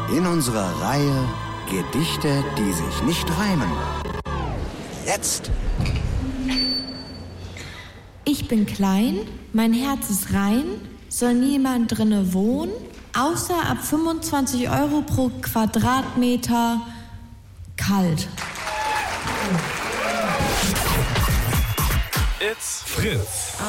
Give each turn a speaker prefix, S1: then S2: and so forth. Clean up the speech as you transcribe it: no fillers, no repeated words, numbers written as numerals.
S1: In unserer Reihe Gedichte, die sich nicht reimen. Jetzt.
S2: Ich bin klein, mein Herz ist rein, soll niemand drinne wohnen, außer ab 25 € pro Quadratmeter kalt.
S3: It's Fritz.